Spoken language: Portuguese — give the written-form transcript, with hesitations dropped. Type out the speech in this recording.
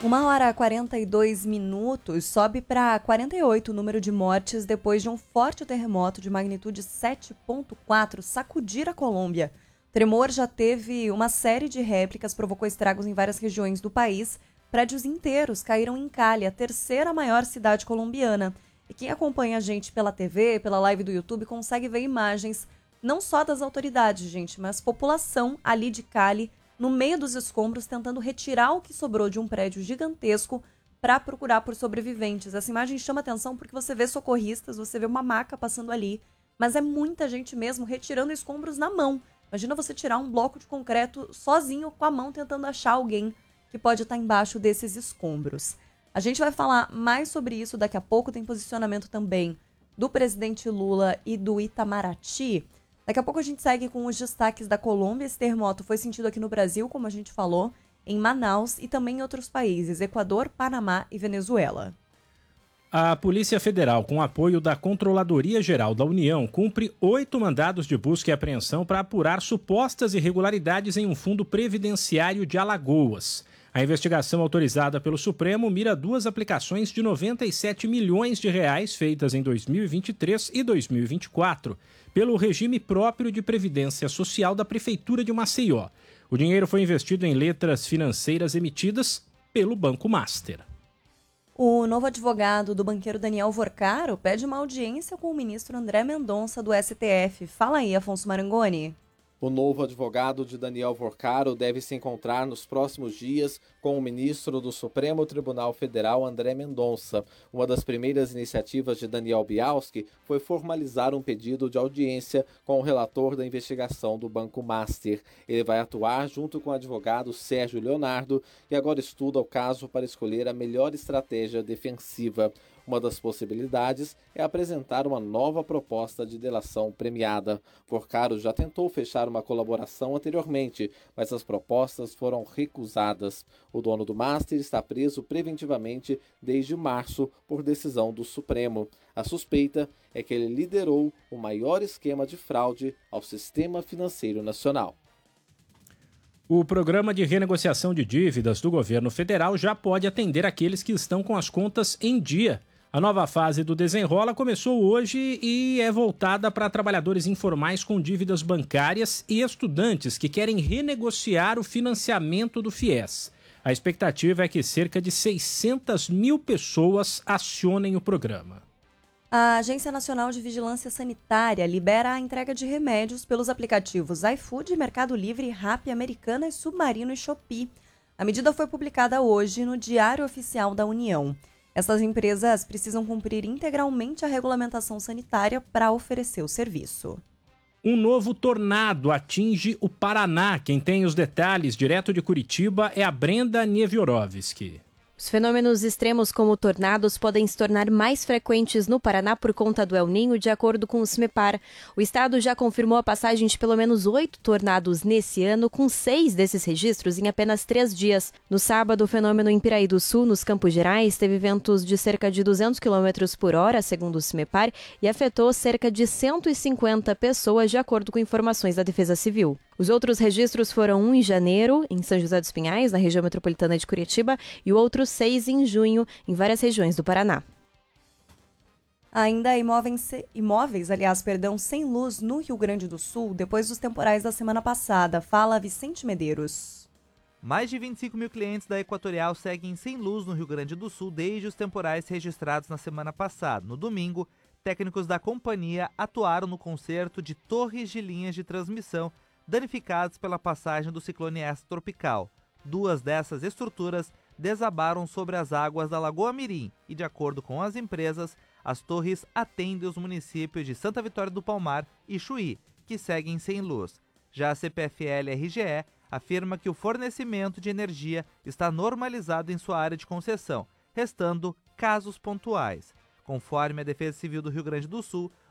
1h42, sobe para 48 o número de mortes depois de um forte terremoto de magnitude 7,4 sacudir a Colômbia. O tremor já teve uma série de réplicas, provocou estragos em várias regiões do país. Prédios inteiros caíram em Cali, a terceira maior cidade colombiana. E quem acompanha a gente pela TV, pela live do YouTube, consegue ver imagens não só das autoridades, gente, mas população ali de Cali, no meio dos escombros, tentando retirar o que sobrou de um prédio gigantesco para procurar por sobreviventes. Essa imagem chama atenção porque você vê socorristas, você vê uma maca passando ali, mas é muita gente mesmo retirando escombros na mão. Imagina você tirar um bloco de concreto sozinho com a mão tentando achar alguém que pode estar embaixo desses escombros. A gente vai falar mais sobre isso daqui a pouco, tem posicionamento também do presidente Lula e do Itamaraty. Daqui a pouco a gente segue com os destaques da Colômbia. Esse terremoto foi sentido aqui no Brasil, como a gente falou, em Manaus e também em outros países, Equador, Panamá e Venezuela. A Polícia Federal, com apoio da Controladoria Geral da União, cumpre 8 mandados de busca e apreensão para apurar supostas irregularidades em um fundo previdenciário de Alagoas. A investigação autorizada pelo Supremo mira 2 aplicações de 97 milhões de reais feitas em 2023 e 2024 pelo regime próprio de previdência social da Prefeitura de Maceió. O dinheiro foi investido em letras financeiras emitidas pelo Banco Master. O novo advogado do banqueiro Daniel Vorcaro pede uma audiência com o ministro André Mendonça do STF. Fala aí, Afonso Marangoni. O novo advogado de Daniel Vorcaro deve se encontrar nos próximos dias com o ministro do Supremo Tribunal Federal, André Mendonça. Uma das primeiras iniciativas de Daniel Bialski foi formalizar um pedido de audiência com o relator da investigação do Banco Master. Ele vai atuar junto com o advogado Sérgio Leonardo, que agora estuda o caso para escolher a melhor estratégia defensiva. Uma das possibilidades é apresentar uma nova proposta de delação premiada. Vorcaro já tentou fechar uma colaboração anteriormente, mas as propostas foram recusadas. O dono do Master está preso preventivamente desde março por decisão do Supremo. A suspeita é que ele liderou o maior esquema de fraude ao sistema financeiro nacional. O programa de renegociação de dívidas do governo federal já pode atender aqueles que estão com as contas em dia. A nova fase do Desenrola começou hoje e é voltada para trabalhadores informais com dívidas bancárias e estudantes que querem renegociar o financiamento do FIES. A expectativa é que cerca de 600 mil pessoas acionem o programa. A Agência Nacional de Vigilância Sanitária libera a entrega de remédios pelos aplicativos iFood, Mercado Livre, Rappi, Americanas, Submarino e Shopee. A medida foi publicada hoje no Diário Oficial da União. Essas empresas precisam cumprir integralmente a regulamentação sanitária para oferecer o serviço. Um novo tornado atinge o Paraná. Quem tem os detalhes direto de Curitiba é a Brenda Nieviorovski. Os fenômenos extremos como tornados podem se tornar mais frequentes no Paraná por conta do El Niño, de acordo com o CIMEPAR. O estado já confirmou a passagem de pelo menos 8 tornados nesse ano, com 6 desses registros em apenas 3 dias. No sábado, o fenômeno em Piraí do Sul, nos Campos Gerais, teve ventos de cerca de 200 km por hora, segundo o CIMEPAR, e afetou cerca de 150 pessoas, de acordo com informações da Defesa Civil. Os outros registros foram um em janeiro, em São José dos Pinhais, na região metropolitana de Curitiba, e o outro 6 em junho, em várias regiões do Paraná. Ainda imóveis sem luz no Rio Grande do Sul, depois dos temporais da semana passada. Fala Vicente Medeiros. Mais de 25 mil clientes da Equatorial seguem sem luz no Rio Grande do Sul desde os temporais registrados na semana passada. No domingo, técnicos da companhia atuaram no conserto de torres de linhas de transmissão danificados pela passagem do ciclone extratropical. 2 dessas estruturas desabaram sobre as águas da Lagoa Mirim e, de acordo com as empresas, as torres atendem os municípios de Santa Vitória do Palmar e Chuí, que seguem sem luz. Já a CPFL-RGE afirma que o fornecimento de energia está normalizado em sua área de concessão, restando casos pontuais. Conforme a Defesa Civil do Rio Grande do Sul,